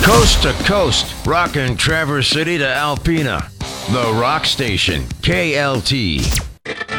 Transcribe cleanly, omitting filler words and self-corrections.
Coast to coast, rockin' Traverse City to Alpena. The Rock Station, KLT.